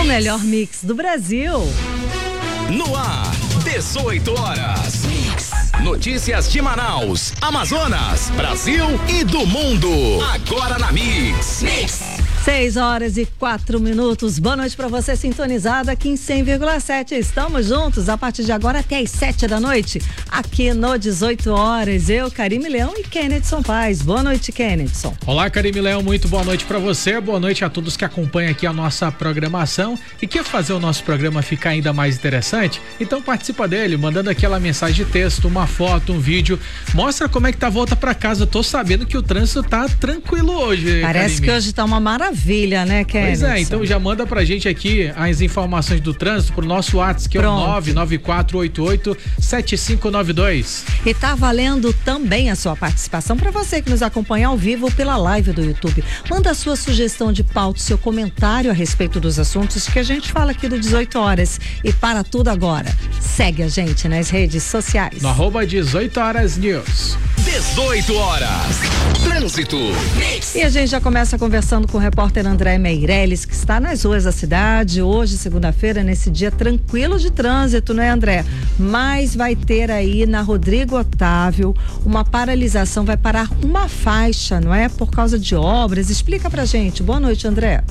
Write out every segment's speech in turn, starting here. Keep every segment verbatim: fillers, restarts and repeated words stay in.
melhor mix do Brasil. No ar, dezoito horas. Mix. Notícias de Manaus, Amazonas, Brasil e do mundo. Agora na Mix. Mix. seis horas e quatro minutos. Boa noite para você sintonizado aqui em cem vírgula sete. Estamos juntos a partir de agora até as sete da noite, aqui no dezoito horas. Eu, Karime Leão e Kennedson Paz. Boa noite, Kennedson. Olá, Karime Leão, muito boa noite para você. Boa noite a todos que acompanham aqui a nossa programação e quer fazer o nosso programa ficar ainda mais interessante? Então participa dele, mandando aquela mensagem de texto, uma foto, um vídeo. Mostra como é que tá a volta para casa. Eu tô sabendo que o trânsito tá tranquilo hoje. Parece Karime. que hoje tá uma maravilha. Maravilha, né, Kennedy? Pois é, então já manda pra gente aqui as informações do trânsito pro nosso WhatsApp, que Pronto. É o nove nove quatro oito oito sete cinco nove dois. E tá valendo também a sua participação para você que nos acompanha ao vivo pela live do YouTube. Manda a sua sugestão de pauta, seu comentário a respeito dos assuntos que a gente fala aqui do dezoito horas. E para tudo agora, segue a gente nas redes sociais. No arroba dezoito horas news. dezoito horas. Trânsito. E a gente já começa conversando com o repórter André Meirelles, que está nas ruas da cidade hoje, segunda-feira, nesse dia tranquilo de trânsito, né, André? Mas vai ter aí na Rodrigo Otávio uma paralisação, vai parar uma faixa, não é? Por causa de obras. Explica pra gente. Boa noite, André.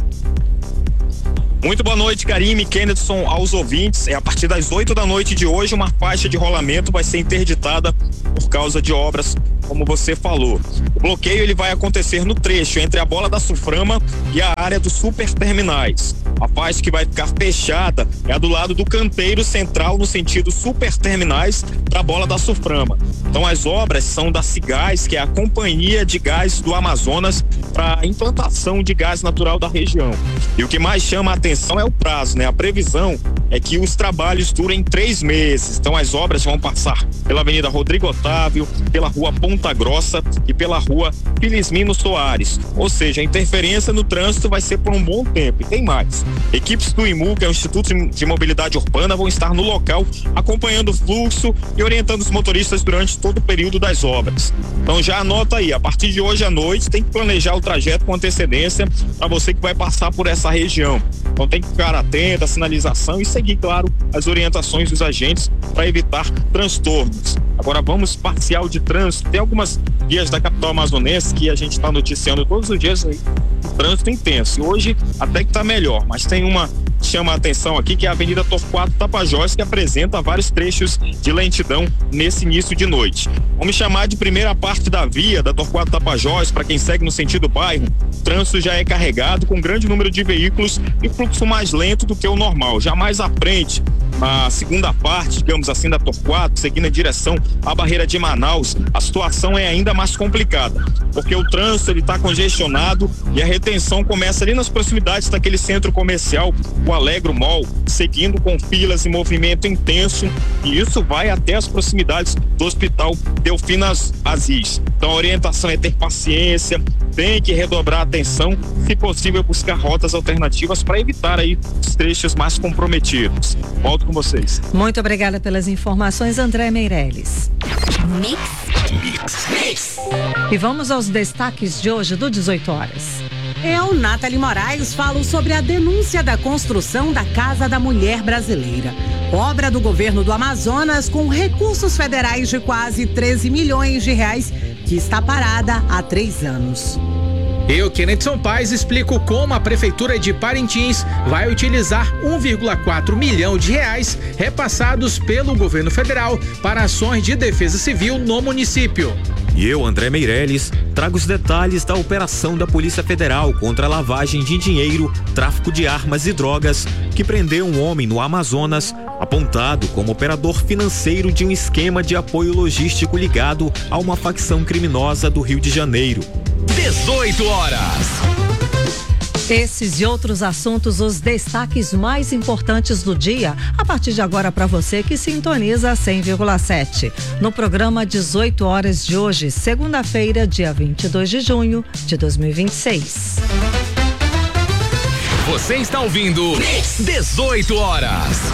Muito boa noite, Karime, Kennedson, aos ouvintes. É a partir das oito da noite de hoje, uma faixa de rolamento vai ser interditada por causa de obras, como você falou. O bloqueio ele vai acontecer no trecho entre a Bola da Suframa e a área dos superterminais. A faixa que vai ficar fechada é a do lado do canteiro central no sentido superterminais para a Bola da Suframa. Então as obras são da Cigás, que é a Companhia de Gás do Amazonas, para a implantação de gás natural da região. E o que mais chama a atenção é o prazo, né? A previsão é que os trabalhos durem três meses. Então as obras vão passar pela Avenida Rodrigo Otávio, pela Rua Ponta Grossa e pela Rua Filismino Soares. Ou seja, a interferência no trânsito vai ser por um bom tempo. E tem mais. Equipes do I M U, que é o Instituto de Mobilidade Urbana, vão estar no local acompanhando o fluxo e orientando os motoristas durante todo o período das obras. Então já anota aí, a partir de hoje à noite tem que planejar o trajeto com antecedência para você que vai passar por essa região. Então tem que ficar atento à sinalização e seguir, claro, as orientações dos agentes para evitar transtornos. Agora vamos parcial de trânsito. Tem algumas vias da capital amazonense que a gente está noticiando todos os dias aí. O trânsito intenso. E hoje até que está melhor, mas tem uma que chama a atenção aqui, que é a Avenida Torquato Tapajós, que apresenta vários trechos de lentidão nesse início de noite. Vamos chamar de primeira parte da via da Torquato Tapajós, para quem segue no sentido bairro. O trânsito já é carregado com grande número de veículos e fluxo mais lento do que o normal. Já mais à frente, a segunda parte, digamos assim, da Torquato, seguindo em direção à barreira de Manaus, a situação é ainda mais complicada, porque o trânsito ele está congestionado e a retenção começa ali nas proximidades daquele centro comercial, o Alegro Mall, seguindo com filas e movimento intenso, e isso vai até as proximidades do Hospital Delfinas Aziz. Então a orientação é ter paciência, tem que redobrar a atenção, se possível buscar rotas alternativas para evitar aí os trechos mais comprometidos. Volto com vocês. Muito obrigada pelas informações, André Meirelles. Mix. Mix. Mix. E vamos aos destaques de hoje do dezoito horas. Eu, Nathalie Moraes, falo sobre a denúncia da construção da Casa da Mulher Brasileira. Obra do governo do Amazonas com recursos federais de quase treze milhões de reais, que está parada há três anos. Eu, Kennedson Paz, explico como a Prefeitura de Parintins vai utilizar um vírgula quatro milhão de reais repassados pelo governo federal para ações de defesa civil no município. E eu, André Meirelles, trago os detalhes da operação da Polícia Federal contra a lavagem de dinheiro, tráfico de armas e drogas, que prendeu um homem no Amazonas, apontado como operador financeiro de um esquema de apoio logístico ligado a uma facção criminosa do Rio de Janeiro. dezoito horas. Esses e outros assuntos, os destaques mais importantes do dia, a partir de agora para você que sintoniza a cem vírgula sete. No programa dezoito horas de hoje, segunda-feira, dia vinte e dois de junho de dois mil e vinte e seis. Você está ouvindo dezoito horas.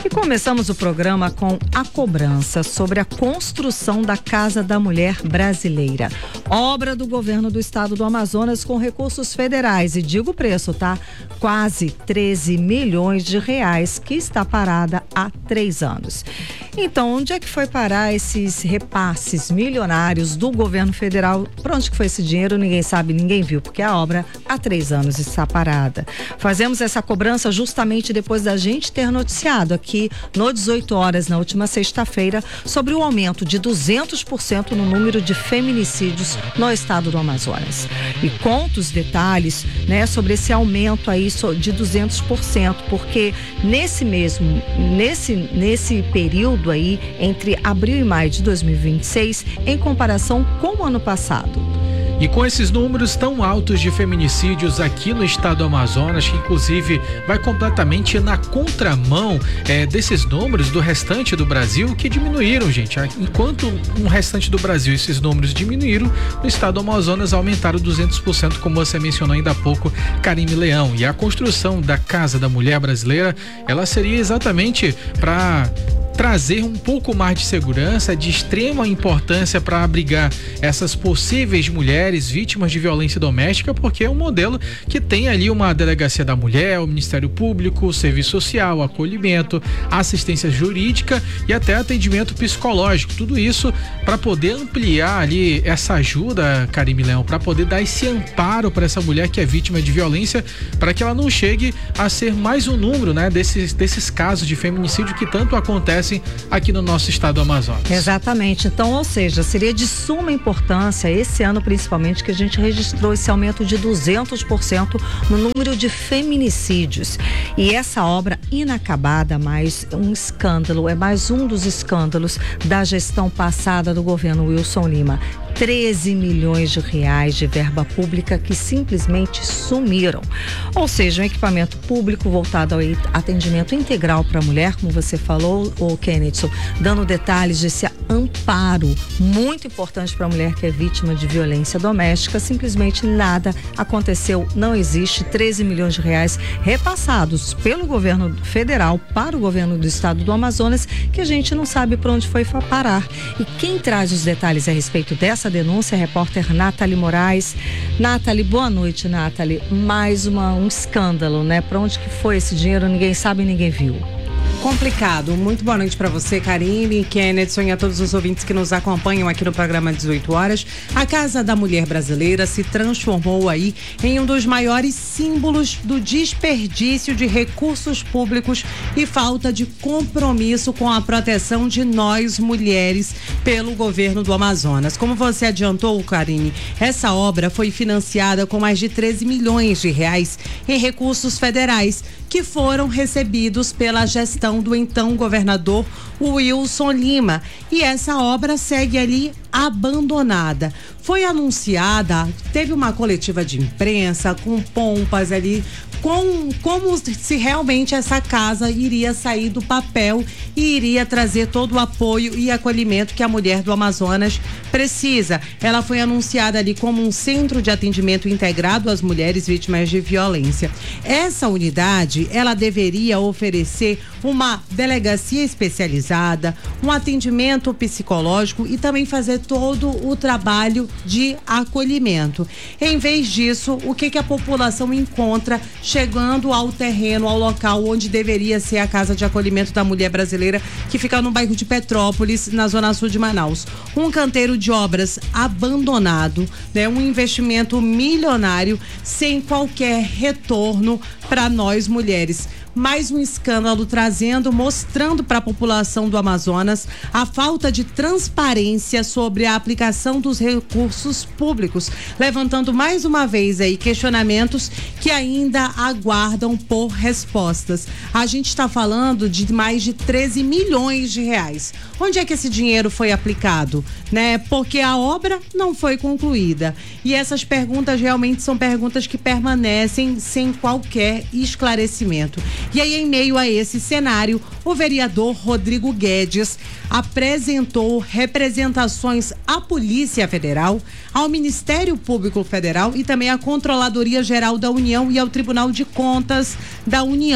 E começamos o programa com a cobrança sobre a construção da Casa da Mulher Brasileira. Obra do governo do estado do Amazonas com recursos federais. E digo o preço, tá? Quase treze milhões de reais, que está parada há três anos. Então, onde é que foi parar esses repasses milionários do governo federal? Para onde que foi esse dinheiro? Ninguém sabe, ninguém viu, porque a obra há três anos está parada. Fazemos essa cobrança justamente depois da gente ter noticiado aqui no dezoito horas, na última sexta-feira, sobre o aumento de duzentos por cento no número de feminicídios no estado do Amazonas. E conta os detalhes, né, sobre esse aumento aí de duzentos por cento, porque nesse mesmo, nesse, nesse período aí, entre abril e maio de dois mil e vinte e seis, em comparação com o ano passado. E com esses números tão altos de feminicídios aqui no estado do Amazonas, que inclusive vai completamente na contramão é, desses números do restante do Brasil, que diminuíram, gente. Enquanto no restante do Brasil esses números diminuíram, no estado do Amazonas aumentaram duzentos por cento, como você mencionou ainda há pouco, Karine Leão. E a construção da Casa da Mulher Brasileira, ela seria exatamente para trazer um pouco mais de segurança, de extrema importância para abrigar essas possíveis mulheres vítimas de violência doméstica, porque é um modelo que tem ali uma delegacia da mulher, o Ministério Público, o Serviço Social, acolhimento, assistência jurídica e até atendimento psicológico. Tudo isso para poder ampliar ali essa ajuda, Karine Leão, para poder dar esse amparo para essa mulher que é vítima de violência, para que ela não chegue a ser mais um número, né, desses, desses casos de feminicídio que tanto acontecem aqui no nosso estado do Amazonas. Exatamente. Então, ou seja, seria de suma importância esse ano principalmente que a gente registrou esse aumento de duzentos por cento no número de feminicídios. E essa obra inacabada, mais um escândalo, é mais um dos escândalos da gestão passada do governo Wilson Lima. treze milhões de reais de verba pública que simplesmente sumiram. Ou seja, um equipamento público voltado ao atendimento integral para a mulher, como você falou, o Kennedy, dando detalhes desse amparo muito importante para a mulher que é vítima de violência doméstica. Simplesmente nada aconteceu, não existe. treze milhões de reais repassados pelo governo federal para o governo do estado do Amazonas, que a gente não sabe para onde foi parar. E quem traz os detalhes a respeito dessa denúncia, a repórter Nathalie Moraes. Nathalie, boa noite, Nathalie. Mais uma, um escândalo, né? Para onde que foi esse dinheiro? Ninguém sabe, ninguém viu. Complicado. Muito boa noite para você, Karine, Kennedy, e a todos os ouvintes que nos acompanham aqui no programa dezoito horas. A Casa da Mulher Brasileira se transformou aí em um dos maiores símbolos do desperdício de recursos públicos e falta de compromisso com a proteção de nós, mulheres, pelo governo do Amazonas. Como você adiantou, Karine, essa obra foi financiada com mais de treze milhões de reais em recursos federais que foram recebidos pela gestão do então governador Wilson Lima. E essa obra segue ali abandonada. Foi anunciada, teve uma coletiva de imprensa com pompas ali, com, como se realmente essa casa iria sair do papel e iria trazer todo o apoio e acolhimento que a mulher do Amazonas precisa. Ela foi anunciada ali como um centro de atendimento integrado às mulheres vítimas de violência. Essa unidade, ela deveria oferecer uma delegacia especializada, um atendimento psicológico e também fazer todo o trabalho de acolhimento. Em vez disso, o que que a população encontra chegando ao terreno, ao local onde deveria ser a Casa de Acolhimento da Mulher Brasileira, que fica no bairro de Petrópolis, na zona sul de Manaus? Um canteiro de obras abandonado, né? Um investimento milionário sem qualquer retorno para nós mulheres. Mais um escândalo trazendo, mostrando para a população do Amazonas a falta de transparência sobre a aplicação dos recursos públicos, levantando mais uma vez aí questionamentos que ainda aguardam por respostas. A gente está falando de mais de treze milhões de reais. Onde é que esse dinheiro foi aplicado, né? Porque a obra não foi concluída. E essas perguntas realmente são perguntas que permanecem sem qualquer esclarecimento. E aí, em meio a esse cenário, o vereador Rodrigo Guedes apresentou representações à Polícia Federal, ao Ministério Público Federal e também à Controladoria Geral da União e ao Tribunal de Contas da União.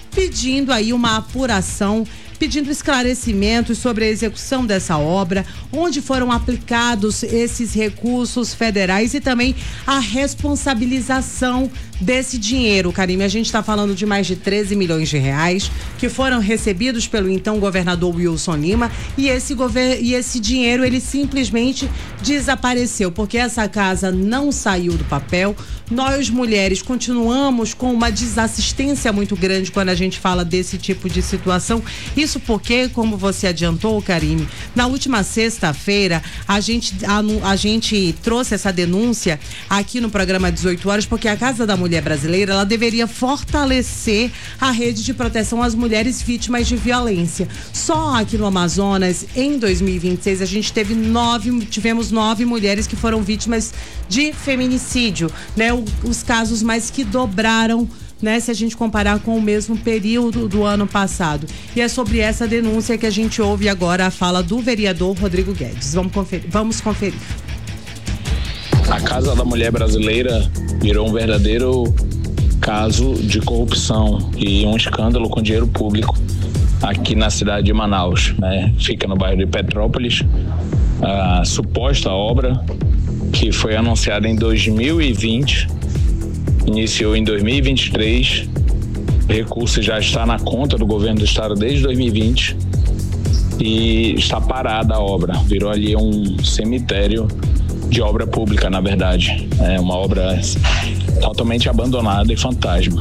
pedindo aí uma apuração, pedindo esclarecimentos sobre a execução dessa obra, onde foram aplicados esses recursos federais e também a responsabilização desse dinheiro, Karime. A gente está falando de mais de treze milhões de reais que foram recebidos pelo então governador Wilson Lima e esse, gover- e esse dinheiro ele simplesmente desapareceu, porque essa casa não saiu do papel. Nós, mulheres, continuamos com uma desassistência muito grande quando a gente fala desse tipo de situação. Isso porque, como você adiantou, Karime, na última sexta-feira a gente, a, a gente trouxe essa denúncia aqui no programa dezoito horas, porque a Casa da Mulher Brasileira, ela deveria fortalecer a rede de proteção às mulheres vítimas de violência. Só aqui no Amazonas, em dois mil e vinte e seis, a gente teve nove, tivemos nove mulheres que foram vítimas de feminicídio, né? O, os casos mais que dobraram, né, se a gente comparar com o mesmo período do ano passado. E é sobre essa denúncia que a gente ouve agora a fala do vereador Rodrigo Guedes. Vamos conferir. Vamos conferir. A Casa da Mulher Brasileira virou um verdadeiro caso de corrupção e um escândalo com dinheiro público aqui na cidade de Manaus, né? Fica no bairro de Petrópolis. A suposta obra, que foi anunciada em dois mil e vinte, iniciou em dois mil e vinte e três. O recurso já está na conta do governo do estado desde dois mil e vinte e está parada a obra. Virou ali um cemitério de obra pública, na verdade. É uma obra totalmente abandonada e fantasma.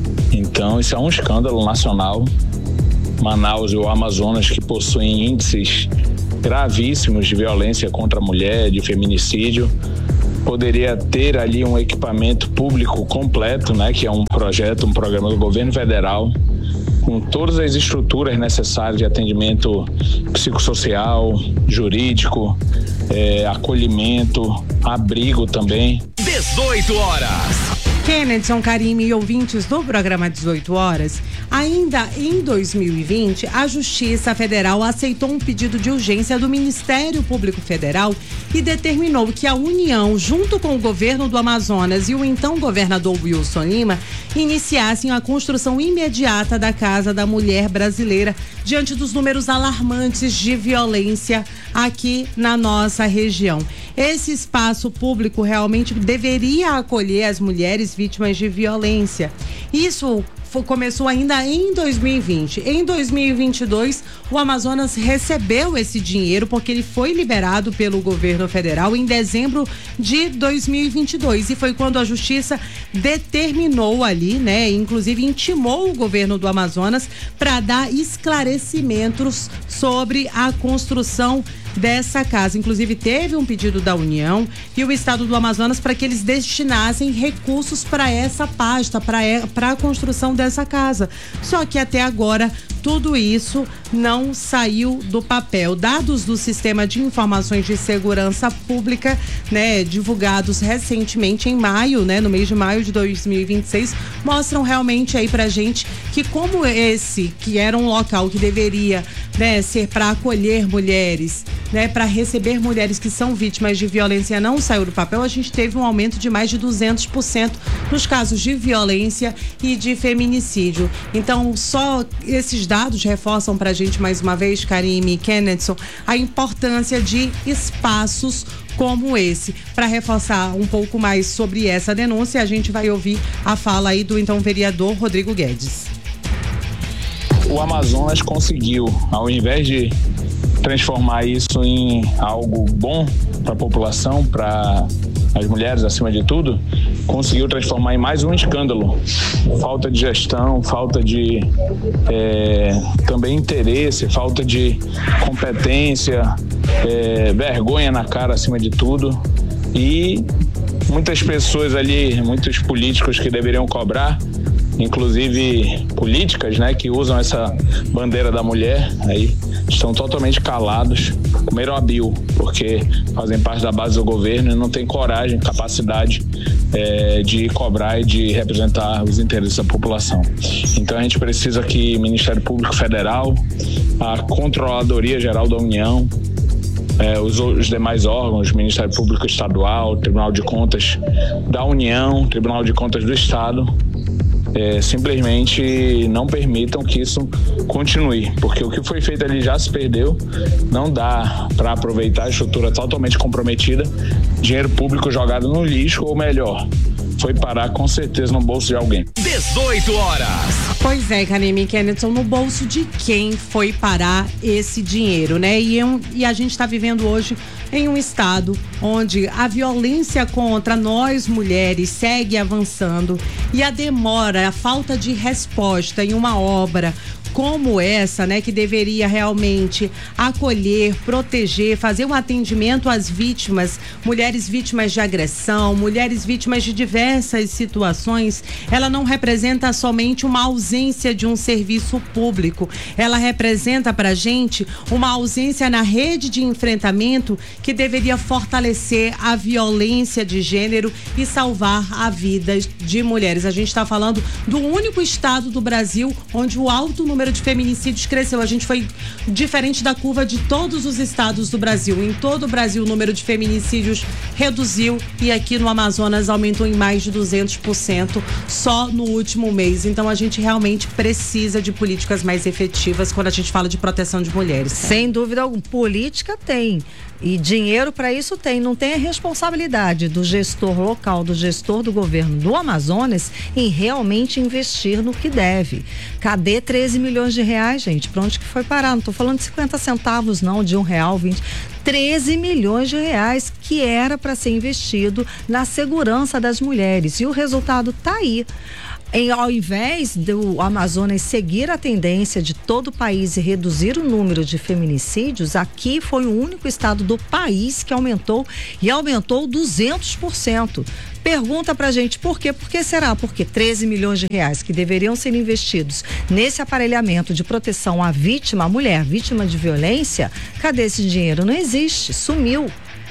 Então, isso é um escândalo nacional. Manaus e o Amazonas, que possuem índices gravíssimos de violência contra a mulher, de feminicídio, poderia ter ali um equipamento público completo, né, que é um projeto, um programa do governo federal, com todas as estruturas necessárias de atendimento psicossocial, jurídico, é, acolhimento, abrigo também. dezoito horas. Kennedson, Karime e ouvintes do programa dezoito horas, ainda em dois mil e vinte, a Justiça Federal aceitou um pedido de urgência do Ministério Público Federal e determinou que a União, junto com o governo do Amazonas e o então governador Wilson Lima, iniciassem a construção imediata da Casa da Mulher Brasileira, diante dos números alarmantes de violência aqui na nossa região. Esse espaço público realmente deveria acolher as mulheres vítimas de violência. Isso foi, começou ainda em dois mil e vinte. Em dois mil e vinte e dois, o Amazonas recebeu esse dinheiro porque ele foi liberado pelo governo federal em dezembro de dois mil e vinte e dois. E foi quando a Justiça determinou ali, né, inclusive intimou o governo do Amazonas para dar esclarecimentos sobre a construção dessa casa. Inclusive teve um pedido da União e o estado do Amazonas para que eles destinassem recursos para essa pasta, para a construção dessa casa. Só que até agora tudo isso não saiu do papel. Dados do Sistema de Informações de Segurança Pública, né, divulgados recentemente em maio, né, no mês de maio de dois mil e vinte e seis, mostram realmente aí pra gente que como esse, que era um local que deveria, né, ser para acolher mulheres, né, para receber mulheres que são vítimas de violência, não saiu do papel, a gente teve um aumento de mais de duzentos por cento nos casos de violência e de feminicídio. Então, só esses dados reforçam pra gente mais uma vez, Karime e Kennedson, a importância de espaços como esse. Para reforçar um pouco mais sobre essa denúncia, a gente vai ouvir a fala aí do então vereador Rodrigo Guedes. O Amazonas conseguiu, ao invés de transformar isso em algo bom para a população, para as mulheres acima de tudo, conseguiu transformar em mais um escândalo. Falta de gestão, falta de é, também interesse, falta de competência, é, vergonha na cara acima de tudo. E muitas pessoas ali, muitos políticos que deveriam cobrar, inclusive políticas, né, que usam essa bandeira da mulher, aí estão totalmente calados, comeram a bio, porque fazem parte da base do governo e não têm coragem, capacidade é, de cobrar e de representar os interesses da população. Então a gente precisa que o Ministério Público Federal, a Controladoria Geral da União, É, os, os demais órgãos, Ministério Público Estadual, Tribunal de Contas da União, Tribunal de Contas do Estado, é, simplesmente não permitam que isso continue, porque o que foi feito ali já se perdeu, não dá para aproveitar a estrutura totalmente comprometida, dinheiro público jogado no lixo, ou melhor, foi parar com certeza no bolso de alguém. dezoito horas. Pois é, Kanemi Kennedson, no bolso de quem foi parar esse dinheiro, né? E, um, e a gente está vivendo hoje em um estado onde a violência contra nós mulheres segue avançando e a demora, a falta de resposta em uma obra como essa, né, que deveria realmente acolher, proteger, fazer um atendimento às vítimas, mulheres vítimas de agressão, mulheres vítimas de diversas situações, ela não representa somente uma ausência de um serviço público, ela representa pra gente uma ausência na rede de enfrentamento que deveria fortalecer a violência de gênero e salvar a vida de mulheres. A gente está falando do único estado do Brasil onde o alto número de feminicídios cresceu. A gente foi diferente da curva de todos os estados do Brasil. Em todo o Brasil, o número de feminicídios reduziu e aqui no Amazonas aumentou em mais de duzentos por cento só no último mês. Então a gente realmente precisa de políticas mais efetivas quando a gente fala de proteção de mulheres. Sem dúvida alguma. Política tem. E dinheiro para isso tem. Não tem a responsabilidade do gestor local, do gestor do governo do Amazonas em realmente investir no que deve. Cadê treze milhões de reais, gente? Para onde que foi parar? Não estou falando de cinquenta centavos, não, de um real, vinte. treze milhões de reais que era para ser investido na segurança das mulheres. E o resultado está aí. Em, ao invés do Amazonas seguir a tendência de todo o país e reduzir o número de feminicídios, aqui foi o único estado do país que aumentou e aumentou duzentos por cento. Pergunta pra gente por quê? Por que será? Porque treze milhões de reais que deveriam ser investidos nesse aparelhamento de proteção à vítima, à mulher vítima de violência, cadê esse dinheiro? Não existe, sumiu.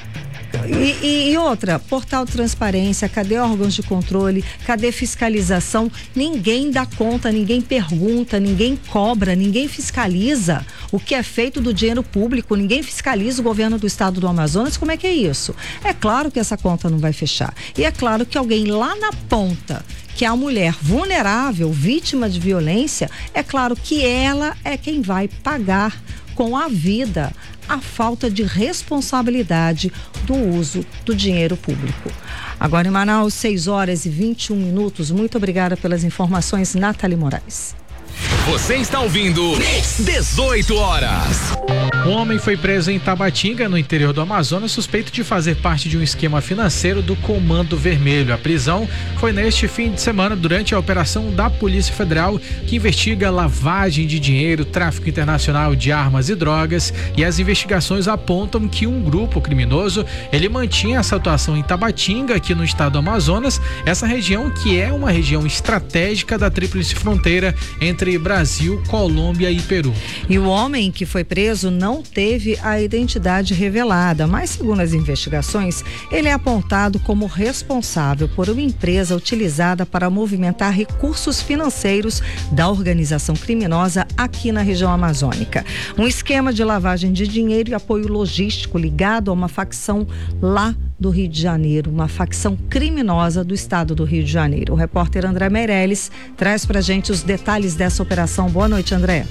E, e, e outra, portal de transparência, cadê órgãos de controle, cadê fiscalização? Ninguém dá conta, ninguém pergunta, ninguém cobra, ninguém fiscaliza o que é feito do dinheiro público, ninguém fiscaliza o governo do estado do Amazonas. Como é que é isso? É claro que essa conta não vai fechar e é claro que alguém lá na ponta, que é a mulher vulnerável, vítima de violência, é claro que ela é quem vai pagar com a vida a falta de responsabilidade do uso do dinheiro público. Agora em Manaus, seis horas e vinte e um minutos. Muito obrigada pelas informações, Nathalie Moraes. Você está ouvindo dezoito horas. Um homem foi preso em Tabatinga, no interior do Amazonas, suspeito de fazer parte de um esquema financeiro do Comando Vermelho. A prisão foi neste fim de semana durante a operação da Polícia Federal, que investiga lavagem de dinheiro, tráfico internacional de armas e drogas, e as investigações apontam que um grupo criminoso, ele mantinha essa atuação em Tabatinga, aqui no estado do Amazonas, essa região que é uma região estratégica da tríplice fronteira entre Brasil, Colômbia e Peru. E o homem que foi preso não teve a identidade revelada, mas segundo as investigações, ele é apontado como responsável por uma empresa utilizada para movimentar recursos financeiros da organização criminosa aqui na região amazônica. Um esquema de lavagem de dinheiro e apoio logístico ligado a uma facção lá do Rio de Janeiro, uma facção criminosa do estado do Rio de Janeiro. O repórter André Meirelles traz pra gente os detalhes dessa operação. Boa noite, André.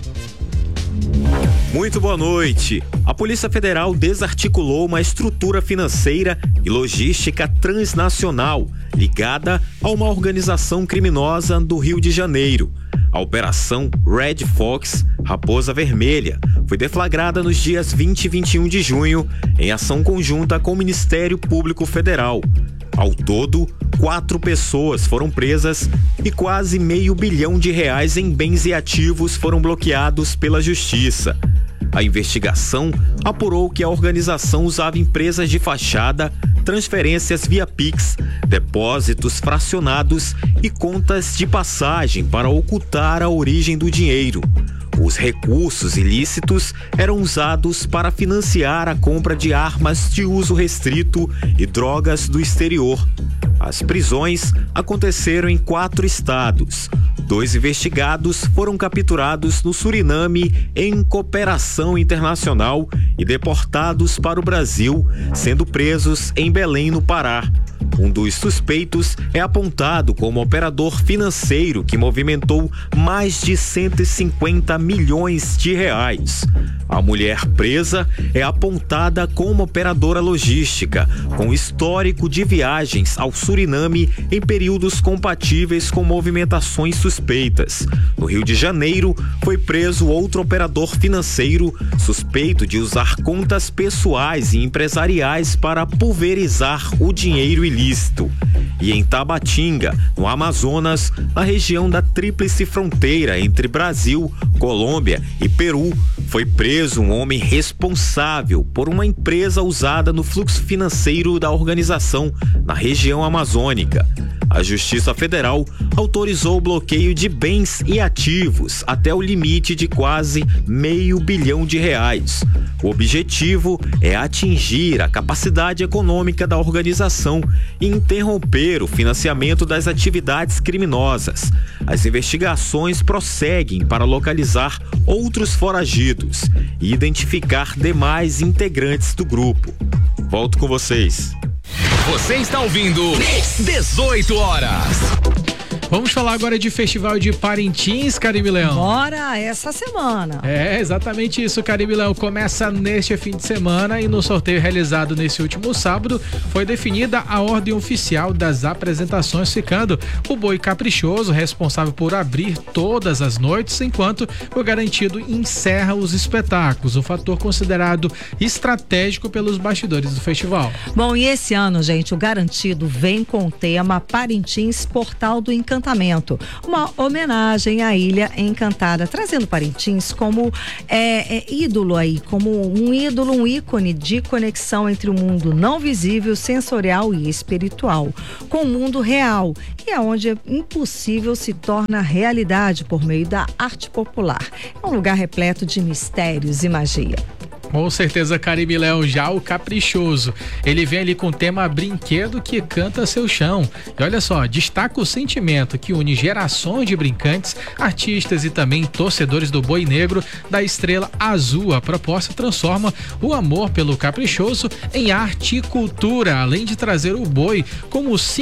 Muito boa noite. A Polícia Federal desarticulou uma estrutura financeira e logística transnacional ligada a uma organização criminosa do Rio de Janeiro. A Operação Red Fox, Raposa Vermelha, foi deflagrada nos dias vinte e vinte e um de junho em ação conjunta com o Ministério Público Federal. Ao todo, quatro pessoas foram presas e quase meio bilhão de reais em bens e ativos foram bloqueados pela Justiça. A investigação apurou que a organização usava empresas de fachada, transferências via Pix, depósitos fracionados e contas de passagem para ocultar a origem do dinheiro. Os recursos ilícitos eram usados para financiar a compra de armas de uso restrito e drogas do exterior. As prisões aconteceram em quatro estados. Dois investigados foram capturados no Suriname em cooperação internacional e deportados para o Brasil, sendo presos em Belém, no Pará. Um dos suspeitos é apontado como operador financeiro que movimentou mais de cento e cinquenta milhões de reais. A mulher presa é apontada como operadora logística, com histórico de viagens ao Suriname em períodos compatíveis com movimentações suspeitas. No Rio de Janeiro, foi preso outro operador financeiro suspeito de usar contas pessoais e empresariais para pulverizar o dinheiro ilícito. E em Tabatinga, no Amazonas, na região da tríplice fronteira entre Brasil, Colômbia e Peru, foi preso um homem responsável por uma empresa usada no fluxo financeiro da organização na região amazônica. A Justiça Federal autorizou o bloqueio de bens e ativos até o limite de quase meio bilhão de reais. O objetivo é atingir a capacidade econômica da organização e interromper o financiamento das atividades criminosas. As investigações prosseguem para localizar outros foragidos e identificar demais integrantes do grupo. Volto com vocês. Você está ouvindo dezoito horas. Vamos falar agora de Festival de Parintins, Caribe Leão. Bora essa semana. É, exatamente isso, Caribe Leão. Começa neste fim de semana e no sorteio realizado nesse último sábado foi definida a ordem oficial das apresentações, ficando o Boi Caprichoso responsável por abrir todas as noites, enquanto o Garantido encerra os espetáculos, um fator considerado estratégico pelos bastidores do festival. Bom, e esse ano, gente, o Garantido vem com o tema Parintins, Portal do Encantamento. Uma homenagem à Ilha Encantada, trazendo Parintins como é, é, ídolo aí, como um ídolo, um ícone de conexão entre o mundo não visível, sensorial e espiritual, com o mundo real, e é onde é impossível se torna realidade por meio da arte popular. É um lugar repleto de mistérios e magia. Com certeza, Caribe Leão. Já o Caprichoso, ele vem ali com o tema Brinquedo que Canta Seu Chão. E olha só, destaca o sentimento que une gerações de brincantes, artistas e também torcedores do Boi Negro da Estrela Azul. A proposta transforma o amor pelo Caprichoso em arte e cultura, além de trazer o boi como